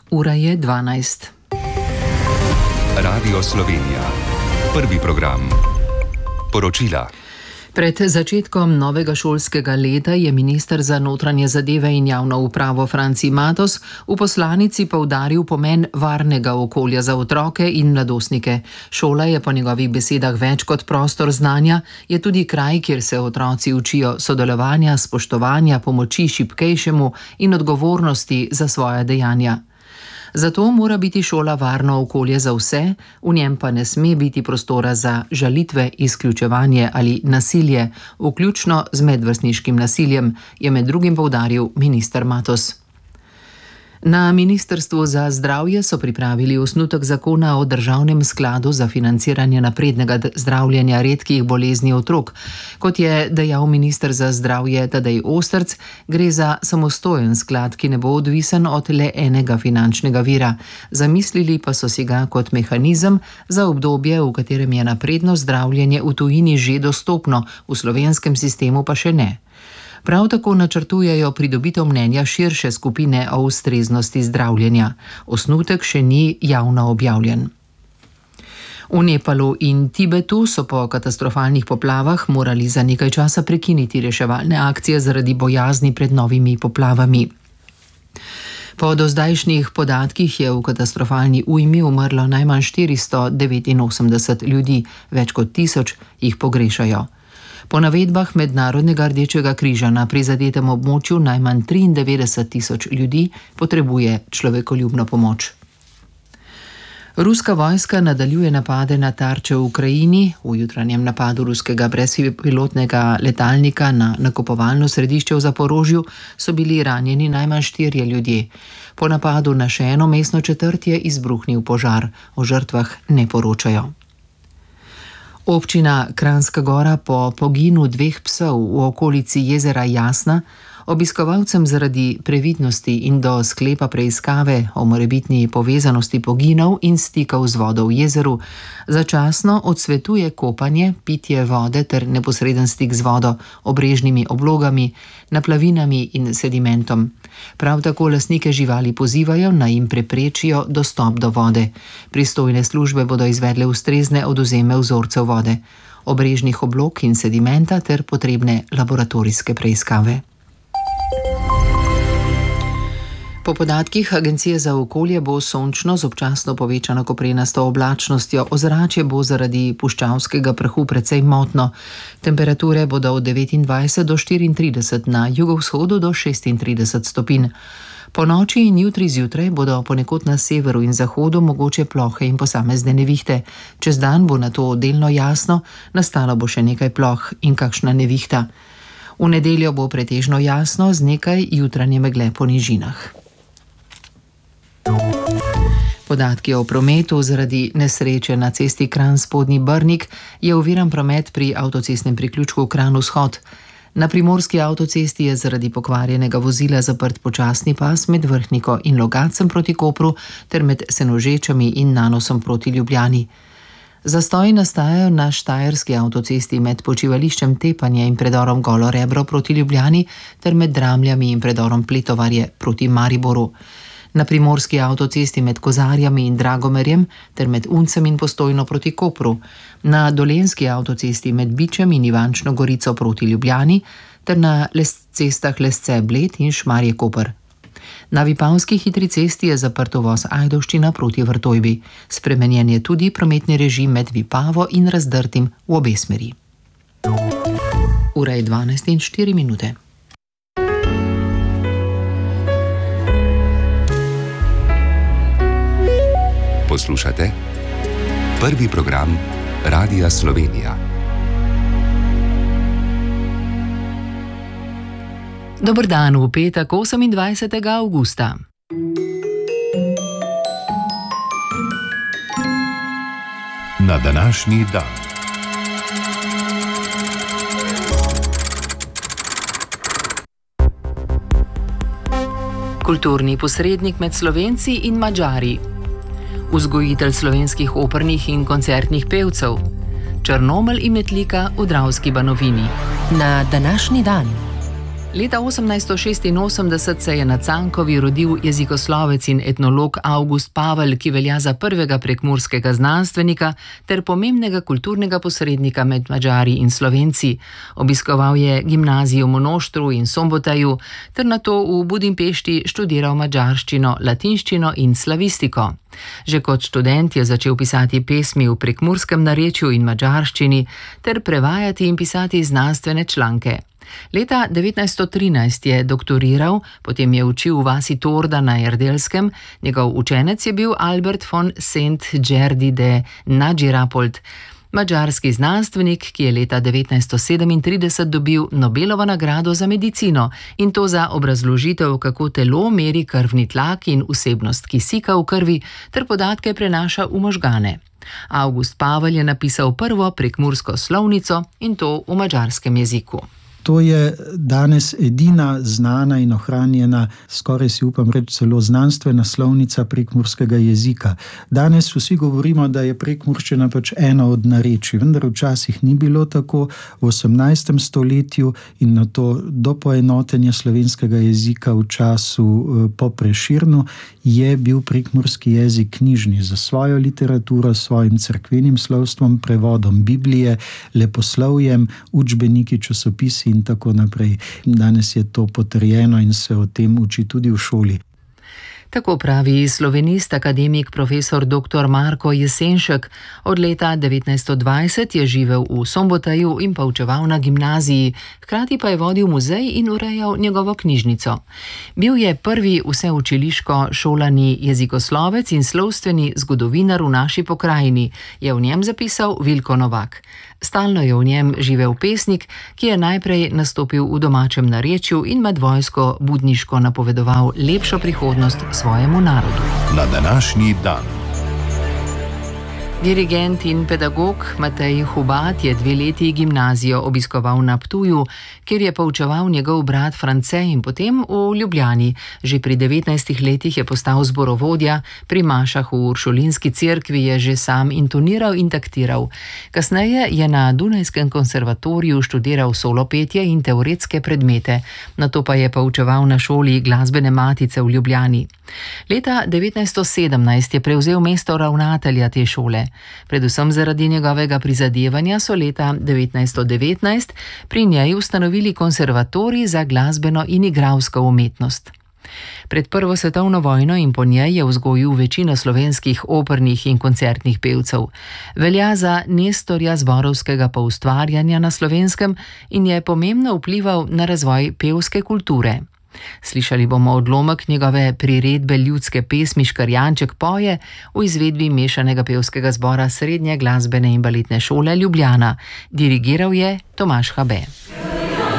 Ura je 12. Radio Slovenija. Prvi program. Poročila. Pred začetkom novega šolskega leta je minister za notranje zadeve in javno upravo Franci Matos v poslanici poudaril pomen varnega okolja za otroke in mladostnike. Šola je po njegovih besedah več kot prostor znanja, je tudi kraj, kjer se otroci učijo sodelovanja, spoštovanja, pomoči šibkejšemu in odgovornosti za svoja dejanja. Zato mora biti šola varno okolje za vse, v njem pa ne sme biti prostora za žalitve, izključevanje ali nasilje, vključno z medvrstniškim nasiljem, je med drugim poudaril minister Matos. Na Ministrstvu za zdravje so pripravili osnutek zakona o državnem skladu za financiranje naprednega zdravljenja redkih bolezni otrok. Kot je dejal minister za zdravje Tadej Ostrc, gre za samostojen sklad, ki ne bo odvisen od le enega finančnega vira. Zamislili pa so si ga kot mehanizem za obdobje, v katerem je napredno zdravljenje v tujini že dostopno, v slovenskem sistemu pa še ne. Prav tako načrtujejo pridobitev mnenja širše skupine o ustreznosti zdravljenja. Osnutek še ni javno objavljen. V Nepalu in Tibetu so po katastrofalnih poplavah morali za nekaj časa prekiniti reševalne akcije zaradi bojazni pred novimi poplavami. Po dozdajšnjih podatkih je v katastrofalni ujmi umrlo najmanj 489 ljudi, več kot 1000 jih pogrešajo. Po navedbah Mednarodnega rdečega križa na prizadetem območju najmanj 93 000 ljudi potrebuje človekoljubno pomoč. Ruska vojska nadaljuje napade na tarče v Ukrajini. V jutranjem napadu ruskega brezpilotnega letalnika na nakupovalno središče v Zaporožju so bili ranjeni najmanj 4 ljudje. Po napadu na še eno mestno četrt je izbruhnil požar. O žrtvah ne poročajo. Občina Kranjska Gora po poginu 2 psov v okolici jezera Jasna obiskovalcem zaradi previdnosti in do sklepa preiskave o morebitni povezanosti poginov in stikov z vodo v jezeru začasno odsvetuje kopanje, pitje vode ter neposreden stik z vodo, obrežnimi oblogami, naplavinami in sedimentom. Prav tako lastnike živali pozivajo, naj jim preprečijo dostop do vode. Pristojne službe bodo izvedle ustrezne odvzeme vzorcev vode, obrežnih oblog in sedimenta ter potrebne laboratorijske preiskave. Po podatkih Agencije za okolje bo sončno z občasno povečano koprenasto oblačnostjo, ozračje bo zaradi puščavskega prahu precej motno. Temperature bodo od 29 do 34, na jugovzhodu do 36 stopinj. Po noči in jutri zjutraj bodo ponekod na severu in zahodu mogoče plohe in posamezne nevihte. Čez dan bo nato delno jasno, nastalo bo še nekaj ploh in kakšna nevihta. V nedeljo bo pretežno jasno z nekaj jutranje megle po nižinah. Podatki o prometu zaradi nesreče na cesti Kranj-Spodnji Brnik je oviran promet pri avtocestnem priključku Kranj-Vzhod. Na primorski avtocesti je zaradi pokvarjenega vozila zaprt počasni pas med Vrhniko in Logatcem proti Kopru ter med Senožečami in Nanosom proti Ljubljani. Zastoji nastajajo na štajerski avtocesti med počivališčem Tepanje in predorom Golo Rebro proti Ljubljani ter med Dramljami in predorom Pletovarje proti Mariboru. Na primorski avtocesti med Kozarjami in Dragomerjem ter med Uncem in Postojno proti Kopru, na dolenjski avtocesti med Bičem in Ivančno Gorico proti Ljubljani ter na cestah Lesce-Bled in Šmarje-Koper. Na Vipavski hitri cesti je zaprt uvoz Ajdovščina proti Vrtojbi. Spremenjen je tudi prometni režim med Vipavo in Razdrtim v obe smeri. Ura je 12:04. Poslušate prvi program Radia Slovenija. Dober dan v petek 28. avgusta. Na današnji dan. Kulturni posrednik med Slovenci in Madžari. Vzgojitelj slovenskih opernih in koncertnih pevcev. Črnomelj in Metlika v Dravski Banovini. Na današnji dan. Leta 1886 se je na Cankovi rodil jezikoslovec in etnolog August Pavel, ki velja za prvega prekmurskega znanstvenika ter pomembnega kulturnega posrednika med Madžari in Slovenci. Obiskoval je gimnazijo v Monoštru in Somboteju ter nato v Budimpešti študiral madžarščino, latinščino in slavistiko. Že kot študent je začel pisati pesmi v prekmurskem narečju in madžarščini ter prevajati in pisati znanstvene članke. Leta 1913 je doktoriral, potem je učil v vasi Torda na Erdelskem, njegov učenec je bil Albert von Szent-Györgyi de Nagyrapold, madžarski znanstvenik, ki je leta 1937 dobil Nobelovo nagrado za medicino, in to za obrazložitev, kako telo meri krvni tlak in vsebnost kisika v krvi ter podatke prenaša v možgane. August Pavel je napisal prvo prekmursko slovnico in to v madžarskem jeziku. To je danes edina znana in ohranjena, skoraj si upam reči celo znanstvena slovnica prekmurskega jezika. Danes vsi govorimo, da je prekmurščina pač ena od narečij, vendar včasih ni bilo tako. V 18. stoletju in na to do poenotenja slovenskega jezika v času po Prešernu je bil prekmurski jezik knjižni za svojo literaturo, svojim cerkvenim slovstvom, prevodom Biblije, leposlovjem, učbeniki, časopisi in tako naprej. Danes je to potrjeno in se o tem uči tudi v šoli. Tako pravi slovenist, akademik profesor dr. Marko Jesenšek. Od leta 1920 je živel v Somboteju in poučeval na gimnaziji, hkrati pa je vodil muzej in urejal njegovo knjižnico. Bil je prvi vseučiliško šolani jezikoslovec in slovstveni zgodovinar v naši pokrajini, je v njem zapisal Vilko Novak. Stalno je v njem živel pesnik, ki je najprej nastopil v domačem narečju in med vojsko budniško napovedoval lepšo prihodnost svojemu narodu. Na današnji dan. Dirigent in pedagog Matej Hubat je 2 leti gimnazijo obiskoval na Ptuju, kjer je poučeval njegov brat France in potem v Ljubljani. Že pri 19 letih je postal zborovodja, pri mašah v Uršulinski cerkvi je že sam intoniral in taktiral. Kasneje je na Dunajskem konservatoriju študiral solopetje in teoretske predmete, nato pa je poučeval na šoli glasbene matice v Ljubljani. Leta 1917 je prevzel mesto ravnatelja te šole. Predvsem zaradi njegovega prizadevanja so leta 1919 pri njej ustanovili konservatorij za glasbeno in igralsko umetnost. Pred prvo svetovno vojno in po njej je vzgojil večino slovenskih opernih in koncertnih pevcev. Velja za nestorja zborovskega poustvarjanja na Slovenskem in je pomembno vplival na razvoj pevske kulture. Slišali bomo odlomek njegove priredbe ljudske pesmi Škrjanček poje v izvedbi mešanega pevskega zbora Srednje glasbene in baletne šole Ljubljana. Dirigiral je Tomaž Habe.